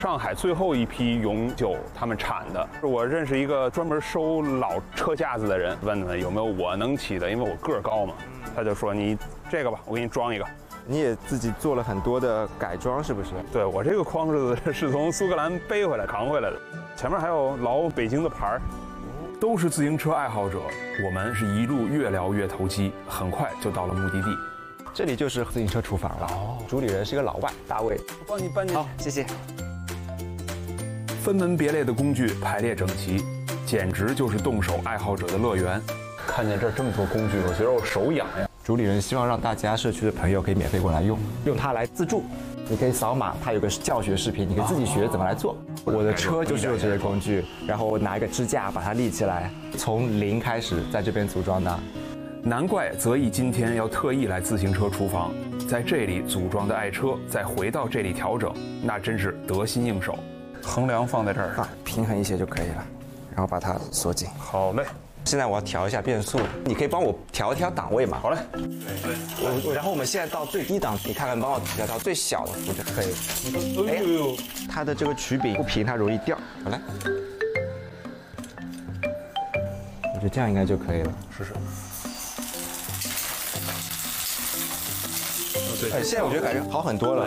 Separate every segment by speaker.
Speaker 1: 上海最后一批永久他们产的。我认识一个专门收老车架子的人，问他有没有我能骑的，因为我个儿高嘛。他就说你这个吧，我给你装一个。
Speaker 2: 你也自己做了很多的改装，是不是？
Speaker 1: 对，我这个筐子是从苏格兰背回来扛回来的，前面还有老北京的牌儿。都是自行车爱好者，我们是一路越聊越投机，很快就到了目的地。
Speaker 2: 这里就是自行车厨房了。哦，主理人是一个老外，大卫。
Speaker 1: 我帮你搬进去。
Speaker 2: 好，谢谢。
Speaker 1: 分门别类的工具排列整齐，简直就是动手爱好者的乐园。看见这么多工具，我觉得我手痒呀。
Speaker 2: 主理人希望让大家社区的朋友可以免费过来用它来自助。你可以扫码，它有个教学视频，你可以自己学怎么来做。我的车就是用这些工具，然后我拿一个支架把它立起来，从零开始在这边组装的。
Speaker 1: 难怪泽毅今天要特意来自行车厨房，在这里组装的爱车，再回到这里调整，那真是得心应手。横梁放在这儿，
Speaker 2: 平衡一些就可以了，然后把它锁紧。
Speaker 1: 好嘞。
Speaker 2: 现在我要调一下变速，你可以帮我调一调档位嘛？
Speaker 1: 好嘞。
Speaker 2: 然后我们现在到最低档，你看看帮我调到最小的幅就可以。哎呦，它的这个曲柄不平，它容易掉。好来，我觉得这样应该就可以了。
Speaker 1: 试试。
Speaker 2: 哎，现在我觉得感觉好很多了。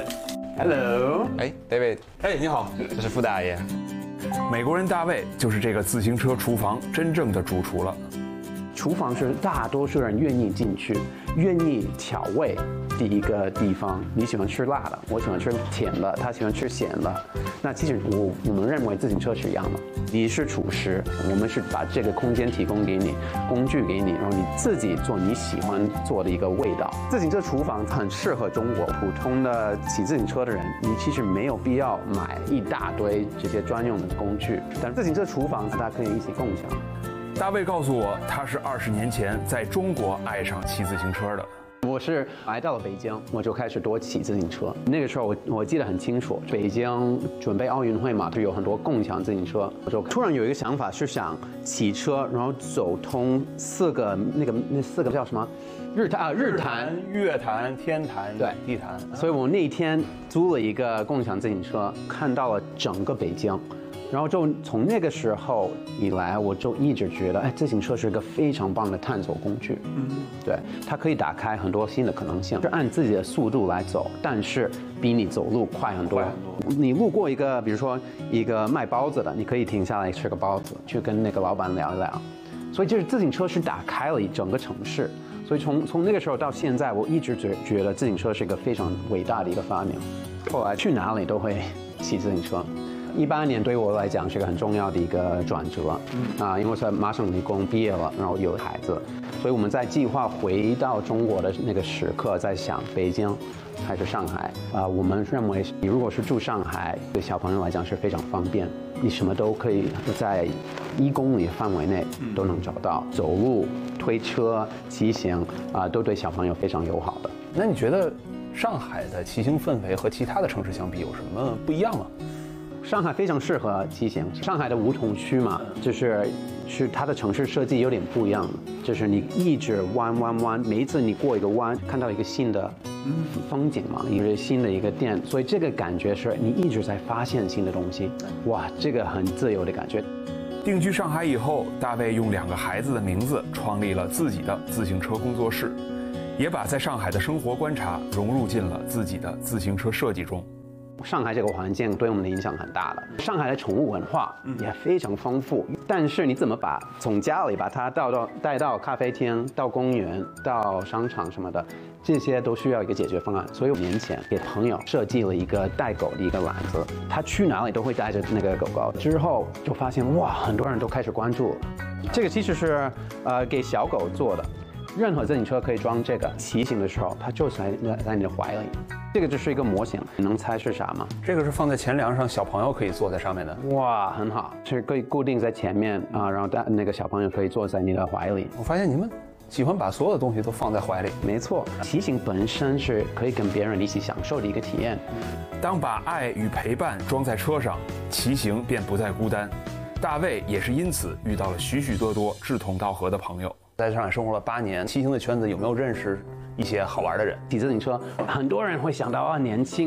Speaker 3: Hello，
Speaker 2: 哎 ，David，
Speaker 1: 哎，你好，
Speaker 2: 这是傅大爷。
Speaker 1: 美国人大卫就是这个自行车厨房真正的主厨了。
Speaker 3: 厨房是大多数人愿意进去、愿意调味的一个地方。你喜欢吃辣的，我喜欢吃甜的，他喜欢吃咸的。那其实我们认为自行车是一样的。你是厨师，我们是把这个空间提供给你，工具给你，然后你自己做你喜欢做的一个味道。自行车厨房很适合中国普通的骑自行车的人，你其实没有必要买一大堆这些专用的工具，但自行车厨房大家可以一起共享。
Speaker 1: 大卫告诉我，他是20年前在中国爱上骑自行车的。
Speaker 3: 我是来到了北京，我就开始多骑自行车。那个时候我记得很清楚，北京准备奥运会嘛，就有很多共享自行车。我就突然有一个想法，是想骑车，然后走通那四个叫什么？日坛、
Speaker 1: 月坛、天坛、
Speaker 3: 对
Speaker 1: 地坛。
Speaker 3: 所以我那天租了一个共享自行车，看到了整个北京。然后就从那个时候以来，我就一直觉得，哎，自行车是一个非常棒的探索工具。对，它可以打开很多新的可能性，是按自己的速度来走，但是比你走路快很多。你路过一个，比如说一个卖包子的，你可以停下来吃个包子，去跟那个老板聊一聊。所以就是自行车是打开了一整个城市。所以从那个时候到现在，我一直觉得自行车是一个非常伟大的一个发明。后来去哪里都会骑自行车。18年对我来讲是个很重要的一个转折，因为我在麻省理工毕业了，然后有孩子，所以我们在计划回到中国的那个时刻，在想北京还是上海我们认为你如果是住上海，对小朋友来讲是非常方便，你什么都可以在1公里范围内都能找到，走路、推车、骑行都对小朋友非常友好的。
Speaker 1: 那你觉得上海的骑行氛围和其他的城市相比有什么不一样吗？
Speaker 3: 上海非常适合骑行。上海的梧桐区嘛，是它的城市设计有点不一样，就是你一直弯，每一次你过一个弯，看到一个新的风景嘛，一个新的一个店，所以这个感觉是你一直在发现新的东西，哇，这个很自由的感觉。
Speaker 1: 定居上海以后，大卫用2个孩子的名字创立了自己的自行车工作室，也把在上海的生活观察融入进了自己的自行车设计中。
Speaker 3: 上海这个环境对我们的影响很大的，上海的宠物文化也非常丰富，但是你怎么从家里把它带到咖啡厅、到公园、到商场什么的，这些都需要一个解决方案。所以5年前给朋友设计了一个带狗的一个篮子，他去哪里都会带着那个狗狗。之后就发现哇，很多人都开始关注了。这个其实是给小狗做的，任何自行车可以装这个，骑行的时候它就在你的怀里。这个就是一个模型，你能猜是啥吗？
Speaker 1: 这个是放在前梁上，小朋友可以坐在上面的。
Speaker 3: 哇，很好，是可以固定在前面然后那个小朋友可以坐在你的怀里。
Speaker 1: 我发现你们喜欢把所有的东西都放在怀里。
Speaker 3: 没错，骑行本身是可以跟别人一起享受的一个体验。
Speaker 1: 当把爱与陪伴装在车上，骑行便不再孤单。大卫也是因此遇到了许许多多志同道合的朋友。在上海生活了8年，骑行的圈子有没有认识一些好玩的人？
Speaker 3: 骑自行车，很多人会想到年轻